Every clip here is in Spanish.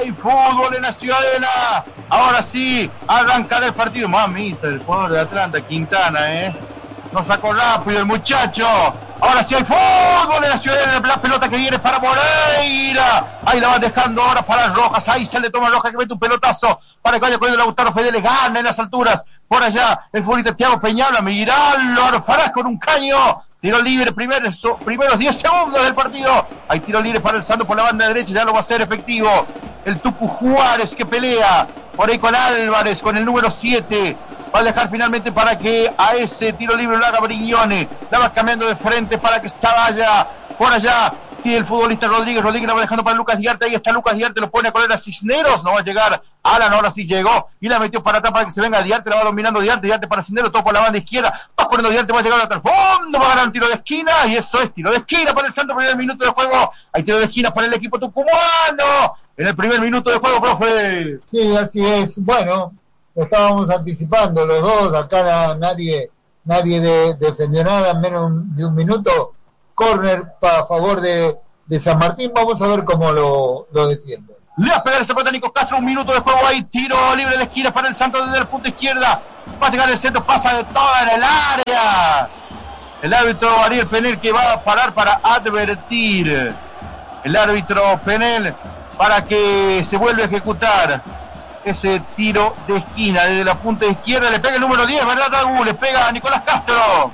Hay fútbol en la Ciudadela. Ahora sí, arrancará el partido. Mamita, el jugador de Atlanta, Quintana, no sacó rápido el muchacho. Ahora sí hay fútbol en la Ciudadela. La pelota que viene para Moreira. Ahí la van dejando ahora para Rojas. Ahí se le toma Rojas que mete un pelotazo para que vaya con el Lautaro Fedele. Gana en las alturas. Por allá el futbolista Thiago Peñalba. Miralo, Farás con un caño. Tiro libre, primeros 10 segundos del partido. Hay tiro libre para el Santos por la banda derecha, ya lo va a hacer efectivo. El Tucu Juárez que pelea por ahí con Álvarez, con el número 7. Va a dejar finalmente para que a ese tiro libre lo haga Brignone. La va cambiando de frente para que se vaya por allá. Tiene el futbolista Rodríguez la va dejando para Lucas Diarte. Ahí está Lucas Diarte, lo pone a correr a Cisneros. No va a llegar Alan, ahora sí llegó. Y la metió para atrás para que se venga Diarte. La va dominando Diarte para Cisneros. Todo por la banda izquierda. Va corriendo Diarte, va a llegar hasta el fondo. Va a ganar un tiro de esquina. Y eso es tiro de esquina para el Santos. Primer minuto de juego. Hay tiro de esquina para el equipo tucumano. En el primer minuto de juego, profe. Sí, así es. Bueno, estábamos anticipando los dos. Acá nadie defendió nada en menos de un minuto. Corner a favor de San Martín. Vamos a ver cómo lo defiende. Le va a pegar ese pelota a Nico Castro. Un minuto de juego ahí. Tiro libre de esquina para el Santos desde el punto izquierda. Va a llegar el centro. Pasa de toda en el área. El árbitro Ariel Penel que va a parar para advertir. El árbitro Penel para que se vuelva a ejecutar ese tiro de esquina desde la punta izquierda. Le pega el número 10, ¿verdad, Dagu? Le pega a Nicolás Castro.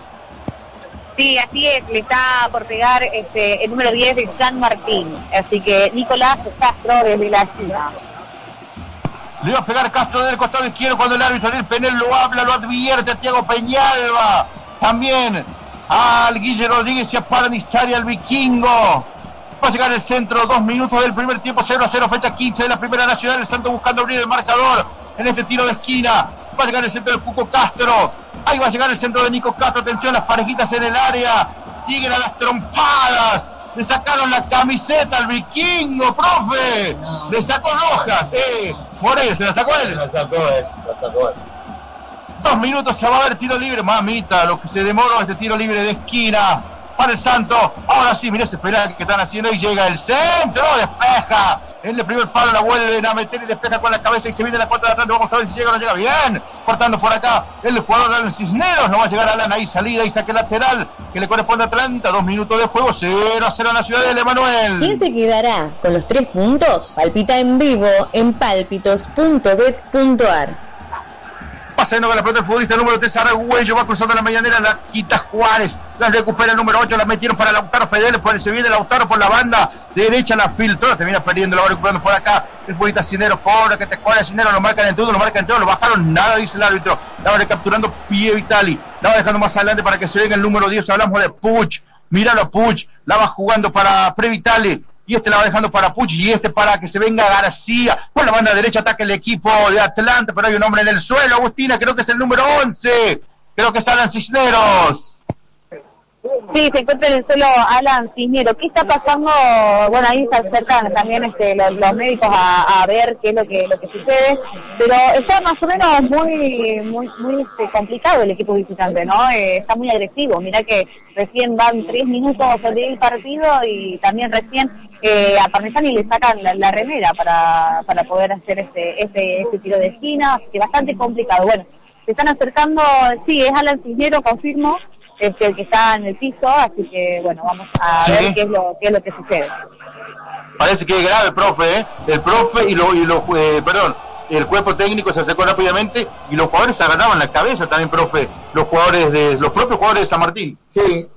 Sí, así es, le está por pegar el número 10 de San Martín. Así que Nicolás Castro desde la esquina. Le va a pegar Castro del costado izquierdo cuando el árbitro Ariel Penel lo habla, lo advierte a Thiago Peñalba. También al Guille Rodríguez y a Paranizari, al Vikingo. Va a llegar el centro, 2 minutos del primer tiempo, 0-0, fecha 15 de la Primera Nacional. El Santos buscando abrir el marcador en este tiro de esquina. Va a llegar el centro del Cuco Castro. Ahí va a llegar el centro de Nico Castro. Atención, las parejitas en el área. Siguen a las trompadas. Le sacaron la camiseta al Vikingo, profe. No. Le sacó Rojas. Moreira, ¿se la sacó él? La sacó él. 2 minutos, se va a ver tiro libre. Mamita, lo que se demoró este tiro libre de esquina para el Santos. Ahora sí, mirá ese penal que están haciendo y llega el centro, despeja. En el primer palo la vuelven a meter y despeja con la cabeza y se viene la cuarta de atrás. Vamos a ver si llega o no llega bien. Cortando por acá el jugador Alan Cisneros. No va a llegar Alan ahí, salida y saque lateral que le corresponde a Atlanta. 2 minutos de juego, 0-0 en la ciudad de Emanuel. ¿Quién se quedará con los 3 puntos? Palpita en vivo en palpitos.bet.ar. Pasando con la pelota el futbolista número 3, Argüello, va cruzando la medianera, la quita Juárez, la recupera el número 8, la metieron para Lautaro Fedele, se viene Lautaro por la banda derecha, la filtró, termina perdiendo, la va recuperando por acá, el futbolista Cisneros, cobra, que te cobra Cisneros, lo marcan en todo, lo bajaron, nada dice el árbitro, la va recapturando Pie Vitali, la va dejando más adelante para que se venga el número 10, hablamos de Puch, míralo Puch, la va jugando para Previtali, y la va dejando para Puch, y para que se venga García, por la banda derecha ataca el equipo de Atlanta, pero hay un hombre en el suelo, Agustina, creo que es el número 11, creo que es Alan Cisneros. Sí, se encuentra en el suelo Alan Cisneros. ¿Qué está pasando? Bueno, ahí se acercan también los médicos a ver qué es lo que sucede, pero está más o menos muy complicado el equipo visitante, ¿no? Está muy agresivo. Mirá que recién van 3 minutos del partido y también recién a Parmesani le sacan la remera para poder hacer este tiro de esquina, así que bastante complicado. Bueno, se están acercando, sí, es Alan Cisneros, confirmo, el que está en el piso, así que bueno, vamos a ver qué es lo que sucede. Parece que es grave, profe, el profe el cuerpo técnico se acercó rápidamente y los jugadores se agarraban la cabeza también, profe, los propios jugadores de San Martín. Sí.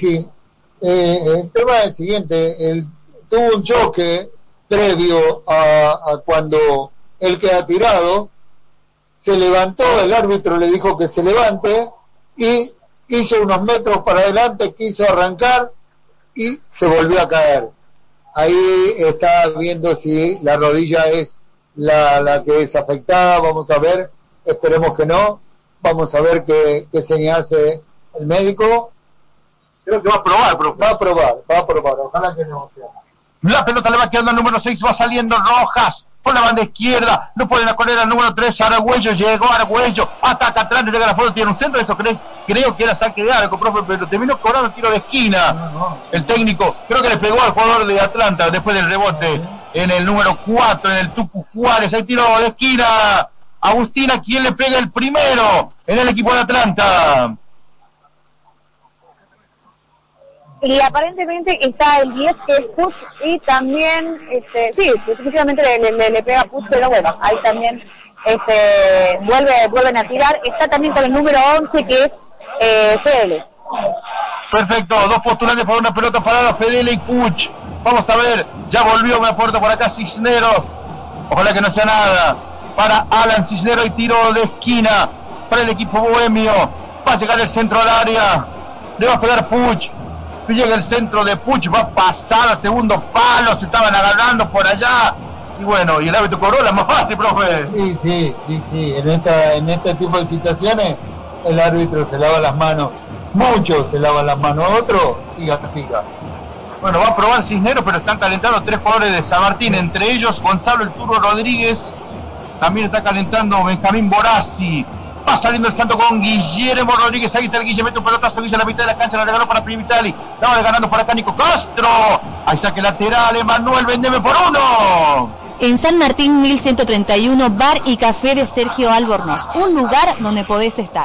El tema es el siguiente, tuvo un choque previo a cuando él queda tirado, se levantó, el árbitro le dijo que se levante y hizo unos metros para adelante, quiso arrancar y se volvió a caer. Ahí está viendo si la rodilla es la que es afectada, vamos a ver, esperemos que no, vamos a ver qué señal hace el médico. Creo que va a probar, profe. Va a probar, ojalá que no sea. La pelota le va quedando al número 6, va saliendo Rojas por la banda izquierda, no pueden correr al número 3, Argüello, llegó Argüello, ataca atrás, llega la foto, tiene un centro, eso creo que era saque de arco, profe, pero terminó cobrando el tiro de esquina. El técnico, creo que le pegó al jugador de Atlanta después del rebote. en el número 4, en el Tucu Juárez. Hay tiro de esquina. Agustina, ¿quién le pega el primero en el equipo de Atlanta? Y aparentemente está el 10 que es Puch y también, sí, definitivamente le pega a Puch, pero bueno, ahí también vuelven a tirar. Está también con el número 11 que es Fedele. Perfecto, dos postulantes por una pelota parada, Fedele y Puch. Vamos a ver, ya volvió, me aporta por acá Cisneros. Ojalá que no sea nada. Para Alan Cisneros y tiro de esquina para el equipo bohemio. Va a llegar el centro al área. Le va a pegar Puch. Llega el centro de Puch, va a pasar al segundo palo. Se estaban agarrando por allá. Y bueno, y el árbitro cobró la más fácil, profe. Sí. En este tipo de situaciones, el árbitro se lava las manos. Muchos se lavan las manos. Otro, siga. Bueno, va a probar Cisneros, pero están calentando 3 jugadores de San Martín. Entre ellos, Gonzalo el Turbo Rodríguez. También está calentando Benjamín Borazzi. Va saliendo el santo con Guillermo Rodríguez. Ahí está el Guille, mete un pelotazo. Guille a la mitad de la cancha, la regaló para Privitali. La va ganando por acá Nico Castro. Ahí saque lateral, Emanuel Vendeme por 1. En San Martín 1131, bar y café de Sergio Albornoz. Un lugar donde podés estar.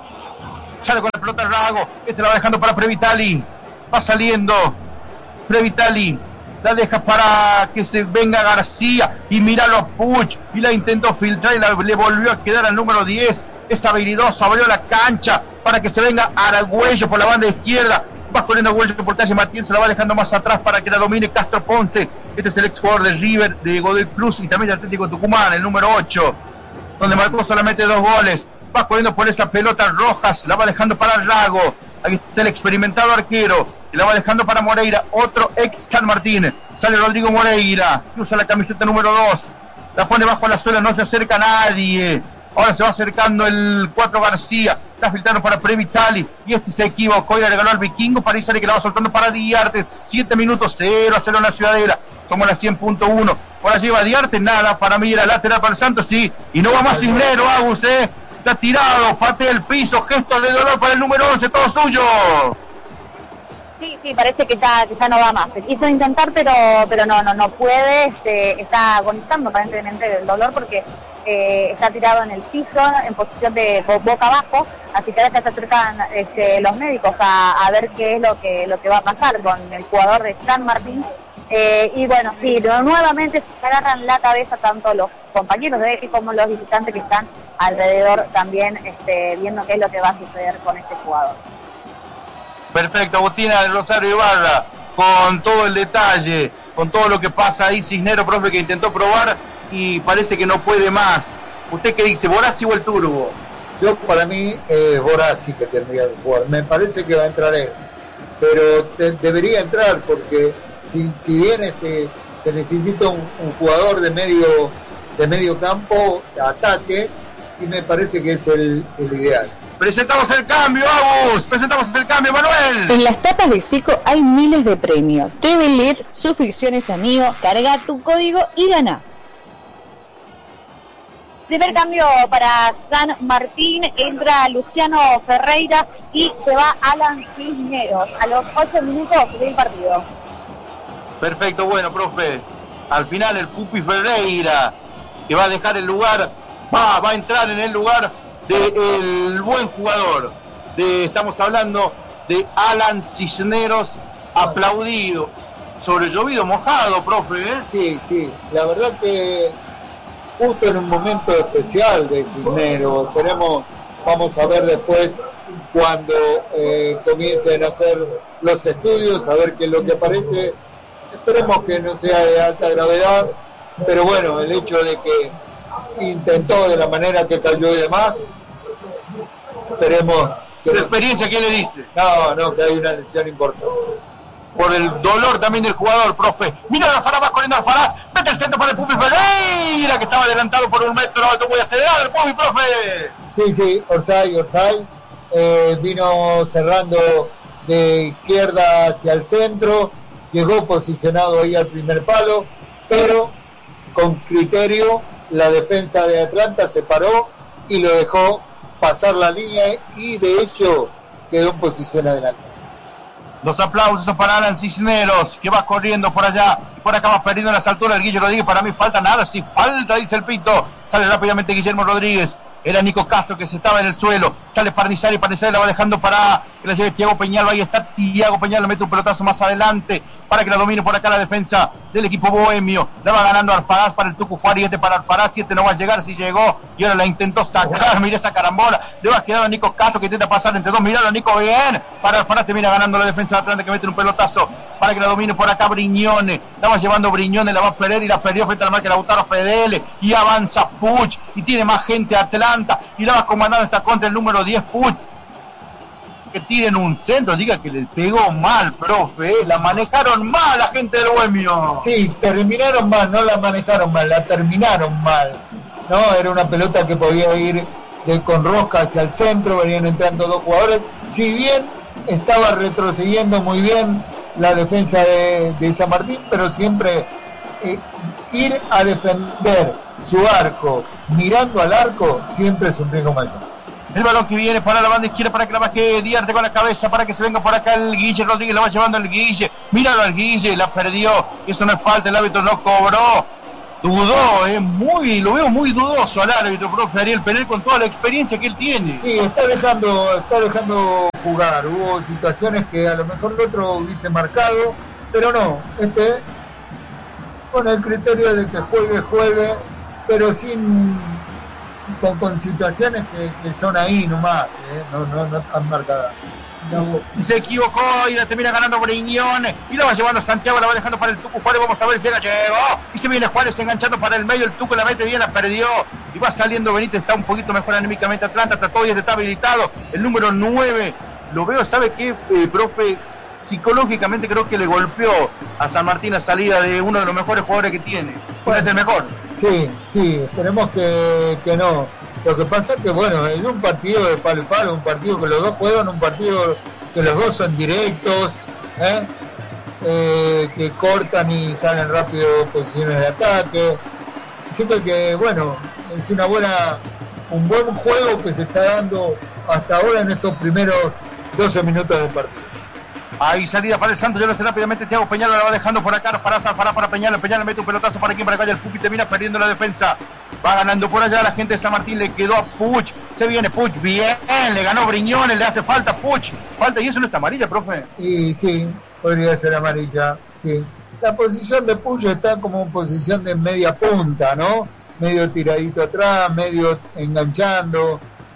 Sale con la pelota el Rago. La va dejando para Previtali. Va saliendo Previtali. La deja para que se venga García. Y míralo a Puch. Y la intentó filtrar y le volvió a quedar al número 10. Es habilidoso. Abrió la cancha para que se venga Aragüello por la banda izquierda. Va corriendo Aragüello por calle Martín. Se la va dejando más atrás para que la domine Castro Ponce. Este es el ex jugador de River, de Godoy Cruz y también de Atlético Tucumán, el número 8. Donde marcó solamente 2 goles. Va corriendo por esa pelota Rojas. La va dejando para Rago. Aquí está el experimentado arquero. Y la va dejando para Moreira, otro ex San Martín. Sale Rodrigo Moreira, usa la camiseta número 2. La pone bajo la suela, no se acerca nadie. Ahora se va acercando el 4 García. Está filtrando para Previtali. Y se equivocó y le regaló al Vikingo para Isari, que la va soltando para Diarte. 7 minutos, 0-0 en la Ciudadela. Somos la 100.1. Ahora lleva Diarte, nada. Para mí era lateral para el Santos, sí. Y no va más Cisneros, Agus, Está tirado, patea el piso, gesto de dolor para el número 11, todo suyo. Sí, parece que ya no va más. Se quiso intentar, pero no puede. Está agonizando aparentemente del dolor porque está tirado en el piso, en posición de boca abajo. Así que ahora se acercan los médicos a ver qué es lo que va a pasar con el jugador de San Martín. Y bueno, sí, nuevamente se agarran la cabeza tanto los compañeros de él como los visitantes que están alrededor también viendo qué es lo que va a suceder con este jugador. Perfecto, Agustina del Rosario Ibarra, con todo el detalle, con todo lo que pasa ahí. Cisneros, profe, que intentó probar y parece que no puede más. ¿Usted qué dice, Borazzi o el Turbo? Yo, para mí, Borazzi que tendría que jugar. Me parece que va a entrar él, pero debería entrar porque si bien se necesita un jugador de medio campo, ataque, y me parece que es el ideal. Presentamos el cambio, Agus. Presentamos el cambio, Manuel. En las tapas de Seco hay miles de premios. TV LED, suscripciones amigo, carga tu código y gana. Primer cambio para San Martín, entra Luciano Ferreira y se va Alan Cisneros a los 8 minutos del partido. Perfecto, bueno, profe. Al final el Pupi Ferreira, que va a dejar el lugar, va a entrar en el lugar del buen jugador. Estamos hablando de Alan Cisneros, aplaudido. Sobre llovido mojado, profe, Sí, la verdad que justo en un momento especial de Cisneros. Vamos a ver después cuando comiencen a hacer los estudios, a ver qué es lo que aparece. Esperemos que no sea de alta gravedad, pero bueno, el hecho de que intentó de la manera que cayó y demás, esperemos que ¿la experiencia qué le dice? No, que hay una lesión importante. Por el dolor también del jugador, profe. Mira a Farás, va corriendo a Farás, mete el centro para el Pupi Ferreira, que estaba adelantado por 1 metro, esto muy acelerado el Pupi, profe. Sí, Orsay, vino cerrando de izquierda hacia el centro, llegó posicionado ahí al primer palo, pero con criterio la defensa de Atlanta se paró y lo dejó pasar la línea y de hecho quedó en posición adelante. Los aplausos para Alan Cisneros, que va corriendo por allá. Por acá va perdiendo en las alturas el Guille Rodríguez. Para mí falta nada, sí falta, dice el pito. Sale rápidamente Guillermo Rodríguez. Era Nico Castro que se estaba en el suelo. Sale Parnizari, Parnizari la va dejando para que la lleve Thiago Peñalba. Ahí está Thiago Peñalba, mete un pelotazo más adelante para que la domine por acá la defensa del equipo bohemio. La va ganando Arfaraz para el Tucu Juárez. Para Arfaraz, 7 no va a llegar, si llegó. Y ahora la intentó sacar, mira esa carambola. Le va quedando a Nico Castro que intenta pasar entre dos. Miralo, Nico, bien. Para Arfaraz termina ganando la defensa de Atlanta que mete un pelotazo para que la domine por acá Briñone. La va llevando Briñone, la va a perder y la perdió frente a la marca de Lautaro Fedele. Y avanza Puch y tiene más gente Atlanta. Y la va comandando esta contra el número 10 Puch. Que tiren un centro, diga que le pegó mal, profe, la manejaron mal la gente del bohemio. Sí, terminaron mal, no la manejaron mal, la terminaron mal. No, era una pelota que podía ir con rosca hacia el centro, venían entrando dos jugadores, si bien estaba retrocediendo muy bien la defensa de San Martín, pero siempre ir a defender su arco, mirando al arco, siempre es un riesgo mayor. El balón que viene para la banda izquierda para que la baje Diarte con la cabeza para que se venga por acá el Guille Rodríguez, la va llevando el Guille, míralo al Guille, la perdió, eso no es falta, el árbitro no cobró, dudó, lo veo muy dudoso al árbitro, profe Ariel Penel con toda la experiencia que él tiene. Sí, está dejando jugar, hubo situaciones que a lo mejor el otro hubiese marcado, pero no, con el criterio de que juegue, pero con situaciones que son ahí nomás, no están marcadas. No. Se equivocó y la termina ganando Briñone y la va llevando Santiago, la va dejando para el Tucu Juárez. Vamos a ver si la llegó y se viene Juárez enganchando para el medio, el Tucu la mete bien, la perdió y va saliendo Benítez, está un poquito mejor anímicamente Atlanta, trató y está habilitado el número 9, lo veo, ¿sabe qué, profe? Psicológicamente creo que le golpeó a San Martín la salida de uno de los mejores jugadores que tiene. ¿Cuál es el mejor? Sí, esperemos que no. Lo que pasa es que, bueno, es un partido de palo y palo, un partido que los dos juegan, un partido que los dos son directos, que cortan y salen rápido posiciones de ataque. Siento que, bueno, es un buen juego que se está dando hasta ahora en estos primeros 12 minutos del partido. Ahí salida para el Santos, yo lo sé rápidamente, Thiago Peñalba la va dejando por acá, para Peñalba mete un pelotazo para aquí, para acá, y el Pupi termina perdiendo la defensa, va ganando por allá la gente de San Martín, le quedó a Puch, se viene Puch, bien, le ganó Briñones, le hace falta Puch, y eso no es amarilla, profe. Y sí, podría ser amarilla, sí. La posición de Puch está como en posición de media punta, ¿no? Medio tiradito atrás, medio enganchando,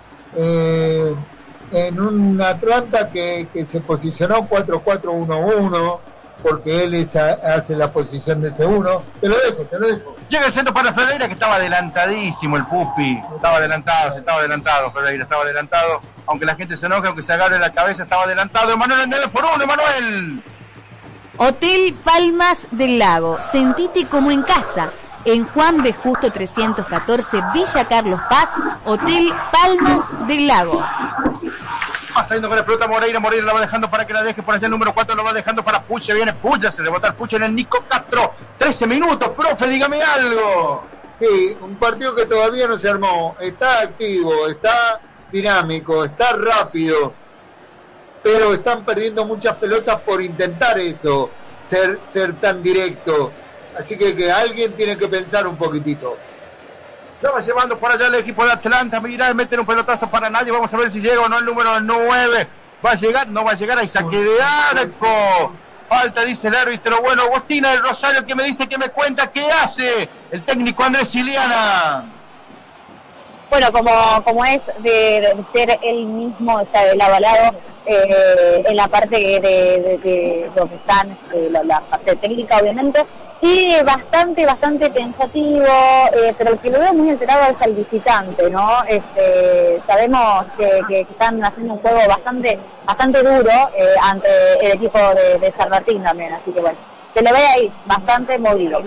en un Atlanta que se posicionó 4-4-1-1 porque él hace la posición de C1. Te lo dejo. Llega el centro para Ferreira, que estaba adelantadísimo el Pupi, estaba adelantado Ferreira, estaba adelantado, aunque la gente se enoja, aunque se agarre la cabeza, estaba adelantado. Emanuel Endeves por uno, Emanuel. Hotel Palmas del Lago, sentite como en casa. En Juan B. Justo 314, Villa Carlos Paz, Hotel Palmas del Lago. Va saliendo con la pelota Moreira la va dejando para que la deje por allá el número 4, lo va dejando para Puche, viene Puche, se le bota el Puche en el Nico Castro, 13 minutos, profe, dígame algo. Sí, un partido que todavía no se armó, está activo, está dinámico, está rápido, pero están perdiendo muchas pelotas por intentar eso, ser tan directo. Así que alguien tiene que pensar un poquitito. Lo va llevando por allá el equipo de Atlanta. Mira, meten un pelotazo para nadie. Vamos a ver si llega o no el número 9. ¿Va a llegar? No va a llegar. Hay saque de arco. Falta, dice el árbitro. Bueno, Agostina del Rosario, que me dice, que me cuenta, ¿qué hace el técnico Andrés Siliana? Bueno, como es de ser él mismo, o sea, el avalado en la parte de donde están, la parte técnica, obviamente. Sí, bastante pensativo, pero el que lo veo muy enterado es al visitante, ¿no? Sabemos que están haciendo un juego bastante duro ante el equipo de San Martín también, así que bueno, se le ve ahí bastante movido.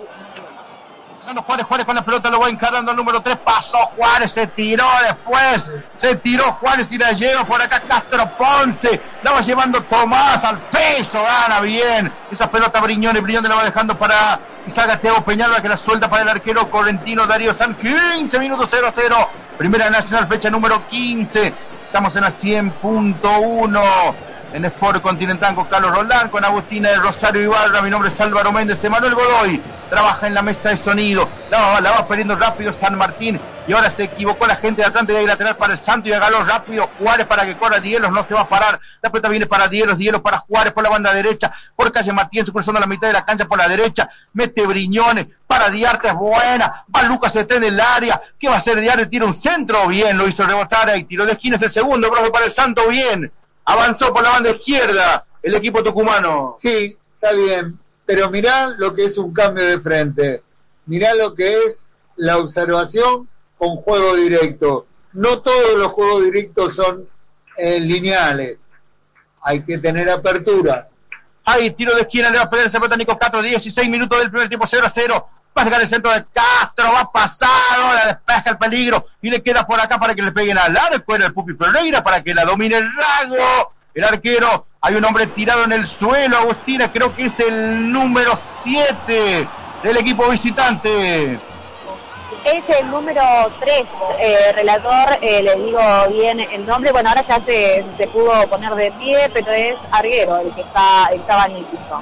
Juárez con la pelota, lo va encarando al número 3, pasó Juárez, se tiró Juárez y la lleva por acá Castro Ponce, la va llevando Tomás al peso, gana bien esa pelota Briñone la va dejando para Isaga Thiago Peñalba, que la suelta para el arquero correntino Darío San. 15 minutos 0-0, Primera Nacional, fecha número 15, estamos en la 100.1. en Sport Continental con Carlos Roldán, con Agustina de Rosario Ibarra. Mi nombre es Álvaro Méndez. Emanuel Godoy trabaja en la mesa de sonido. La va perdiendo rápido San Martín. Y ahora se equivocó la gente de Atlante, de ahí lateral para el Santo y agarró rápido Juárez para que corra Dielos, no se va a parar. La pelota viene para Dielos para Juárez por la banda derecha, por Calle Martínez, cruzando la mitad de la cancha por la derecha, mete Briñones, para Diarte es buena, va Lucas se en el área. ¿Qué va a hacer Diarte? Tira un centro, bien, lo hizo rebotar ahí, tiró de esquina, es el segundo, profe, para el Santo, bien. Avanzó por la banda izquierda el equipo tucumano. Sí, está bien, pero mirá lo que es un cambio de frente, mirá lo que es la observación con juego directo. No todos los juegos directos son lineales, hay que tener apertura. Ahí, tiro de esquina, le va a perder ese pelota Nico Castro, 16 minutos del primer tiempo, 0-0. Va a llegar el centro de Castro, va pasado, la despeja el peligro y le queda por acá para que le peguen al arco. Era el Pupi Pereira para que la domine el Rago. El arquero, hay un hombre tirado en el suelo, Agustina, creo que es el número 7 del equipo visitante. Es el número 3, relator, le digo bien el nombre. Bueno, ahora ya se pudo poner de pie, pero es Arguero el que estaba en el piso.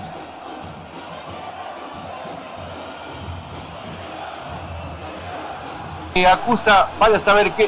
Acusa, vaya a saber qué.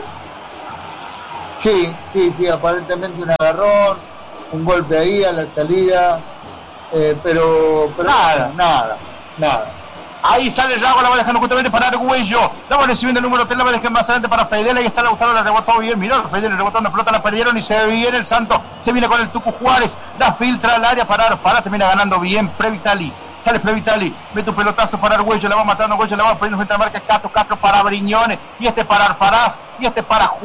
Sí, aparentemente un agarrón, un golpe ahí a la salida, pero nada. Ahí sale Rago, la va dejando justamente para Argüello, la va recibiendo el número 3, la va dejando más adelante para Fedela, y está Lautaro, la rebotó bien, mirá, Fedela rebotó una pelota, la perdieron y se ve bien el Santo, se viene con el Tucu Juárez, la filtra al área para Arfarás, termina ganando bien Previtali. Sale Previtali, mete un pelotazo para Argüello, la va matando Argüello, la va poniendo frente a la marca Castro para Briñones, y este para Arfarás, y este para